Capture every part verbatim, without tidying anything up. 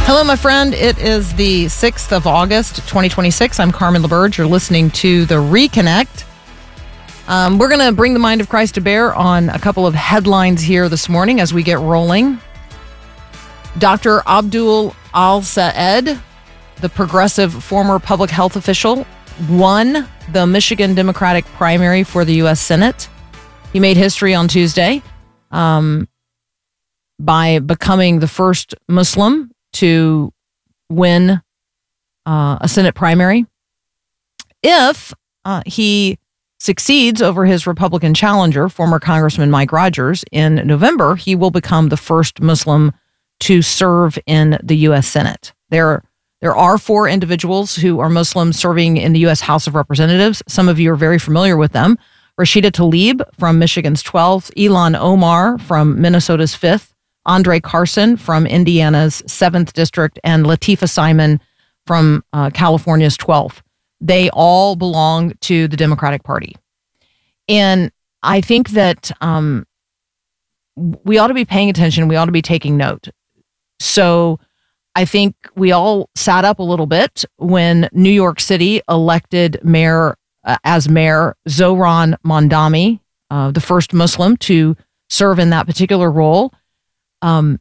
Hello, my friend. It is the sixth of August, twenty twenty-six. I'm Carmen LaBerge. You're listening to The Reconnect. Um, we're going to bring the mind of Christ to bear on a couple of headlines here this morning as we get rolling. Doctor Abdul Al-Sayed, the progressive former public health official, won the Michigan Democratic primary for the U S Senate. He made history on Tuesday um, by becoming the first Muslim to win uh, a Senate primary. If uh, he succeeds over his Republican challenger, former Congressman Mike Rogers, in November, he will become the first Muslim to serve in the U S Senate. There, there are four individuals who are Muslims serving in the U S House of Representatives. Some of you are very familiar with them. Rashida Tlaib from Michigan's twelfth, Ilhan Omar from Minnesota's fifth, Andre Carson from Indiana's seventh district, and Latifah Simon from uh, California's twelfth. They all belong to the Democratic Party. And I think that um, we ought to be paying attention. We ought to be taking note. So I think we all sat up a little bit when New York City elected mayor uh, as mayor Zohran Mamdani, uh, the first Muslim to serve in that particular role. Um,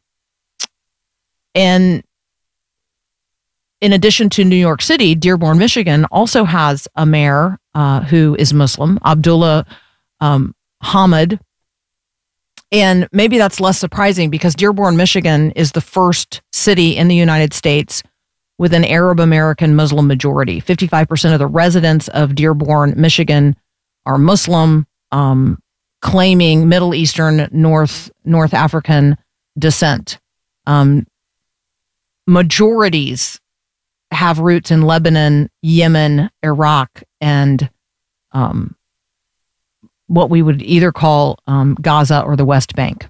and in addition to New York City, Dearborn, Michigan also has a mayor uh, who is Muslim, Abdullah um, Hamid. And maybe that's less surprising because Dearborn, Michigan is the first city in the United States with an Arab American Muslim majority. fifty-five percent of the residents of Dearborn, Michigan are Muslim, um, claiming Middle Eastern, North, North African descent. Um, majorities have roots in Lebanon, Yemen, Iraq, and um, what we would either call um, Gaza or the West Bank.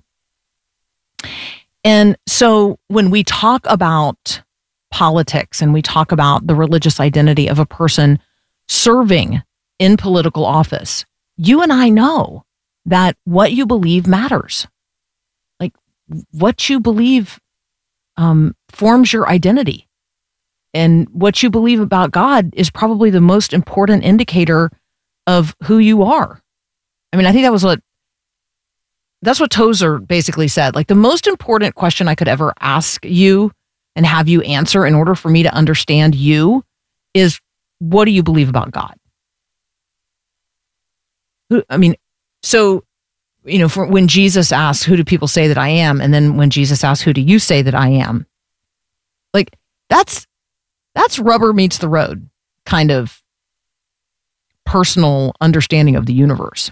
And so when we talk about politics and we talk about the religious identity of a person serving in political office, you and I know that what you believe matters. What you believe um, forms your identity. And what you believe about God is probably the most important indicator of who you are. I mean, I think that was what, that's what Tozer basically said. Like, the most important question I could ever ask you and have you answer in order for me to understand you is, what do you believe about God? Who, I mean, so you know, for when Jesus asks, who do people say that I am? And then when Jesus asks, who do you say that I am? Like, that's, that's rubber meets the road kind of personal understanding of the universe.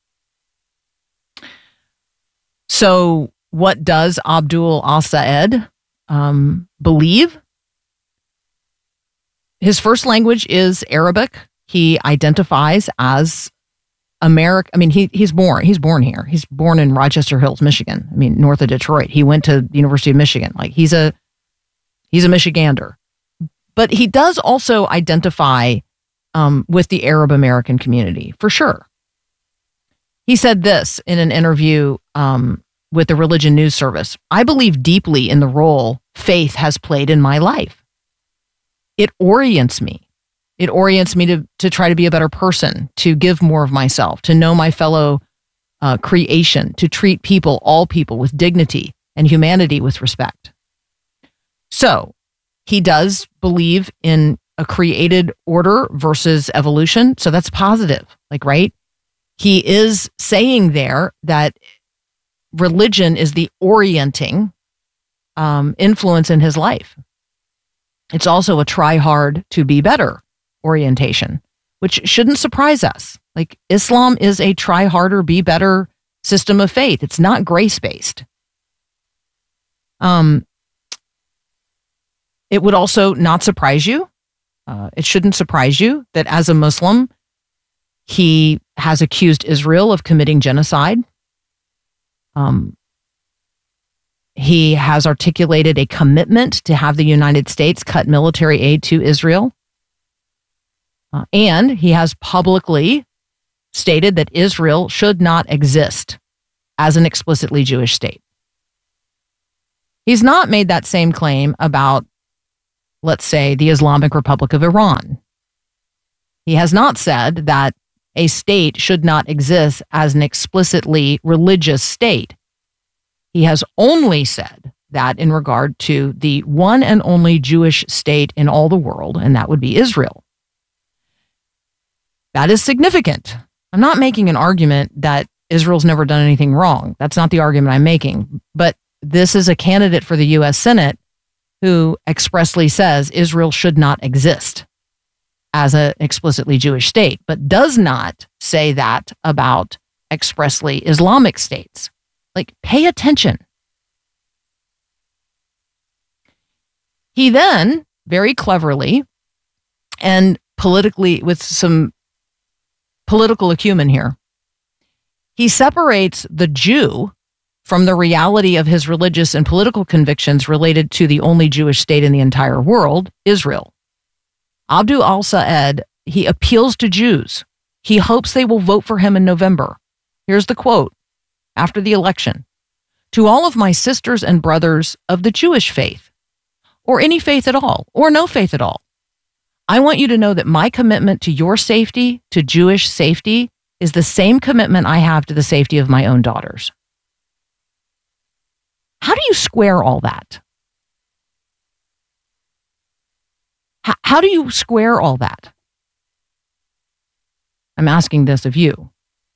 So what does Abdul Al-Sayed um, believe? His first language is Arabic. He identifies as America. I mean, he he's born. He's born here. He's born in Rochester Hills, Michigan. I mean, north of Detroit. He went to the University of Michigan. Like, he's a he's a Michigander. But he does also identify um, with the Arab American community for sure. He said this in an interview um, with the Religion News Service: "I believe deeply in the role faith has played in my life. It orients me. It orients me to, to try to be a better person, to give more of myself, to know my fellow uh, creation, to treat people, all people, with dignity and humanity with respect." So he does believe in a created order versus evolution. So that's positive, like, right? He is saying there that religion is the orienting um, influence in his life. It's also a try hard to be better orientation, which shouldn't surprise us. Like, Islam is a try harder, be better system of faith. It's not grace-based. Um, it would also not surprise you. Uh, it shouldn't surprise you that as a Muslim, he has accused Israel of committing genocide. Um, he has articulated a commitment to have the United States cut military aid to Israel. Uh, and he has publicly stated that Israel should not exist as an explicitly Jewish state. He's not made that same claim about let's say, the Islamic Republic of Iran. He has not said that a state should not exist as an explicitly religious state. He has only said that in regard to the one and only Jewish state in all the world, and that would be Israel. That is significant. I'm not making an argument that Israel's never done anything wrong. That's not the argument I'm making. But this is a candidate for the U S Senate who expressly says Israel should not exist as an explicitly Jewish state, but does not say that about expressly Islamic states. Like, pay attention. He then, very cleverly and politically, with some political acumen here, he separates the Jew from the reality of his religious and political convictions related to the only Jewish state in the entire world, Israel. Abdu al-Saed, he appeals to Jews. He hopes they will vote for him in November. Here's the quote after the election. To all of my sisters and brothers of the Jewish faith, or any faith at all, or no faith at all, I want you to know that my commitment to your safety, to Jewish safety, is the same commitment I have to the safety of my own daughters. How do you square all that? How, how do you square all that? I'm asking this of you.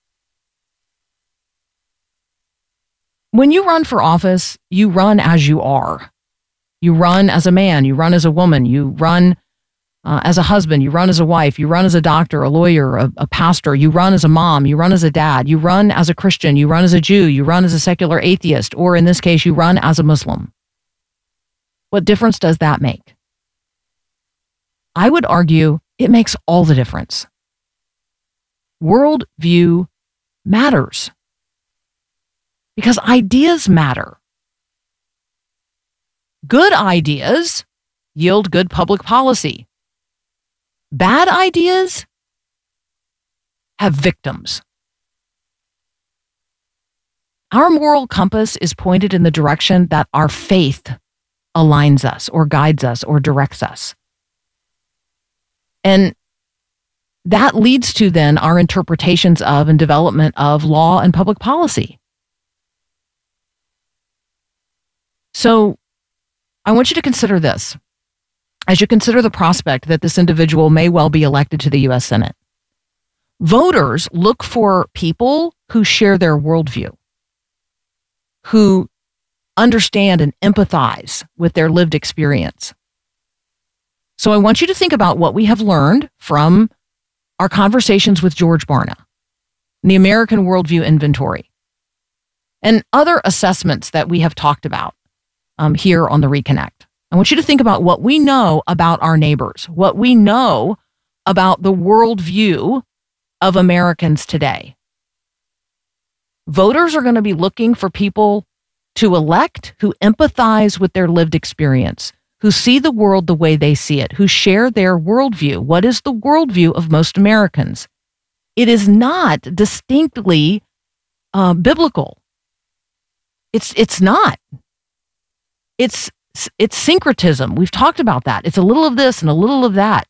When you run for office, you run as you are. You run as a man, you run as a woman, you run uh, as a husband, you run as a wife, you run as a doctor, a lawyer, a, a pastor, you run as a mom, you run as a dad, you run as a Christian, you run as a Jew, you run as a secular atheist, or in this case, you run as a Muslim. What difference does that make? I would argue it makes all the difference. Worldview matters because ideas matter. Good ideas yield good public policy. Bad ideas have victims. Our moral compass is pointed in the direction that our faith aligns us or guides us or directs us. And that leads to then our interpretations of and development of law and public policy. So I want you to consider this as you consider the prospect that this individual may well be elected to the U S Senate. Voters look for people who share their worldview, who understand and empathize with their lived experience. So I want you to think about what we have learned from our conversations with George Barna, the American Worldview Inventory, and other assessments that we have talked about um, here on the Reconnect. I want you to think about what we know about our neighbors, what we know about the worldview of Americans today. Voters are going to be looking for people to elect who empathize with their lived experience, who see the world the way they see it, who share their worldview. What is the worldview of most Americans? It is not distinctly uh, biblical. It's it's not. It's it's syncretism. We've talked about that. It's a little of this and a little of that.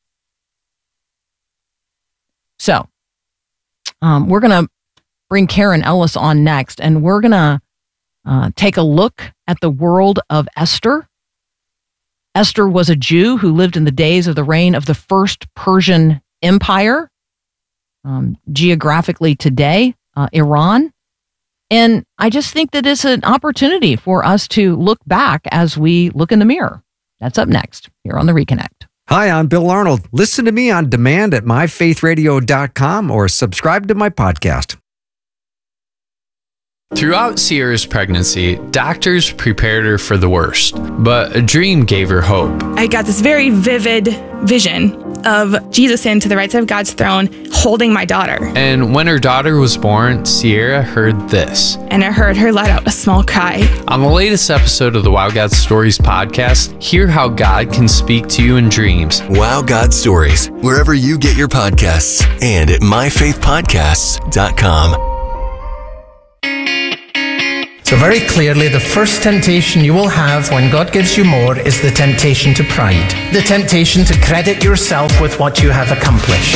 So um, we're going to bring Karen Ellis on next, and we're going to uh, take a look at the world of Esther. Esther was a Jew who lived in the days of the reign of the First Persian Empire, um, geographically today, uh, Iran. And I just think that it's an opportunity for us to look back as we look in the mirror. That's up next here on The Reconnect. Hi, I'm Bill Arnold. Listen to me on demand at my faith radio dot com or subscribe to my podcast. Throughout Sierra's pregnancy, doctors prepared her for the worst, but a dream gave her hope. I got this very vivid vision of Jesus sitting to the right side of God's throne, holding my daughter. And when her daughter was born, Sierra heard this. And I heard her let out a small cry. On the latest episode of the Wow God Stories podcast, hear how God can speak to you in dreams. Wow God Stories, wherever you get your podcasts, and at my faith podcasts dot com. So very clearly, the first temptation you will have when God gives you more is the temptation to pride. The temptation to credit yourself with what you have accomplished.